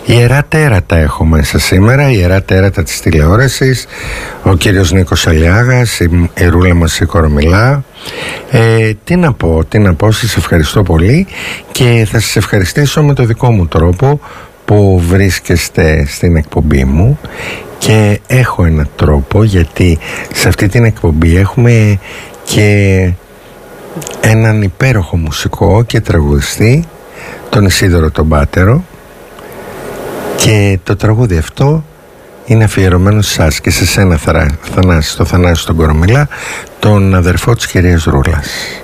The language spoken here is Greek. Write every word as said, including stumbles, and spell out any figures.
Ιερά τέρατα έχω μέσα σήμερα, ιερά τέρατα της τηλεόρασης, ο κύριος Νίκος Αλιάγας, η, η Ρούλα μας η Κορομιλά. Ε, τι να πω, τι να πω, σας ευχαριστώ πολύ και θα σας ευχαριστήσω με το δικό μου τρόπο που βρίσκεστε στην εκπομπή μου. Και έχω έναν τρόπο, γιατί σε αυτή την εκπομπή έχουμε και έναν υπέροχο μουσικό και τραγουδιστή, τον Ισίδωρο τον Πάτερο, και το τραγούδι αυτό είναι αφιερωμένο σε εσάς και σε σένα, Θανάση, στο Θανάση τον Κορομιλά, τον αδερφό της κυρίας Ρούλας.